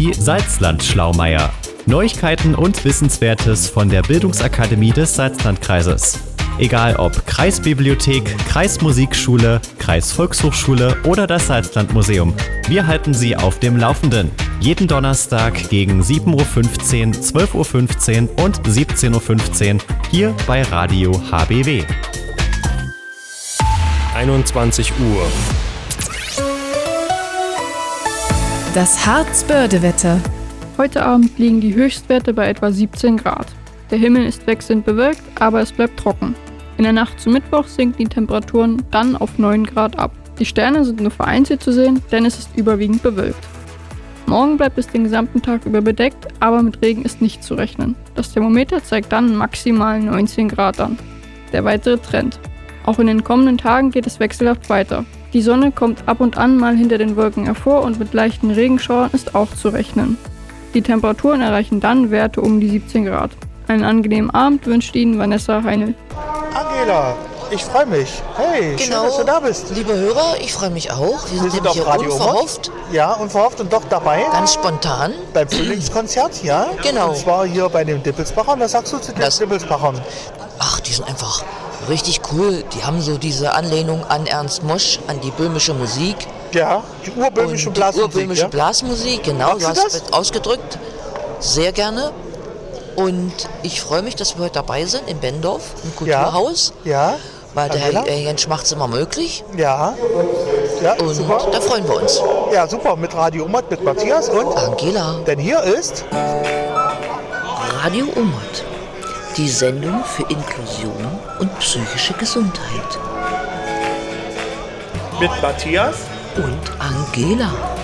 Die Salzland-Schlaumeier. Neuigkeiten und Wissenswertes von der Bildungsakademie des Salzlandkreises. Egal ob Kreisbibliothek, Kreismusikschule, Kreisvolkshochschule oder das Salzlandmuseum. Wir halten Sie auf dem Laufenden. Jeden Donnerstag gegen 7.15 Uhr, 12.15 Uhr und 17.15 Uhr hier bei Radio HBW. 21 Uhr. Das Harzbörde-Wetter. Heute Abend liegen die Höchstwerte bei etwa 17 Grad. Der Himmel ist wechselnd bewölkt, aber es bleibt trocken. In der Nacht zu Mittwoch sinken die Temperaturen dann auf 9 Grad ab. Die Sterne sind nur vereinzelt zu sehen, denn es ist überwiegend bewölkt. Morgen bleibt es den gesamten Tag über bedeckt, aber mit Regen ist nicht zu rechnen. Das Thermometer zeigt dann maximal 19 Grad an. Der weitere Trend. Auch in den kommenden Tagen geht es wechselhaft weiter. Die Sonne kommt ab und an mal hinter den Wolken hervor und mit leichten Regenschauern ist auch zu rechnen. Die Temperaturen erreichen dann Werte um die 17 Grad. Einen angenehmen Abend wünscht Ihnen Vanessa Heinl. Angela, ich freue mich. Hey, schön, dass du da bist. Liebe Hörer, ich freue mich auch. Wir sind auf hier Radio unverhofft. Ja, unverhofft und doch dabei. Ganz spontan. Beim Frühlingskonzert, ja? Genau. Und zwar hier bei den Dippelsbachern. Was sagst du zu den Dippelsbachern? Ach, die sind einfach richtig cool. Die haben so diese Anlehnung an Ernst Mosch, an die böhmische Musik. Ja, die urböhmische Blasmusik. Die urböhmische Blasmusik, genau. Du hast es ausgedrückt. Sehr gerne. Und ich freue mich, dass wir heute dabei sind in Bendorf, im Kulturhaus. Ja. Weil der Herr Jens macht es immer möglich. Ja. Und super. Da freuen wir uns. Ja, super. Mit Radio Ummert, mit Matthias und Angela. Denn hier ist Radio Ummert. Die Sendung für Inklusion und psychische Gesundheit. Mit Matthias und Angela.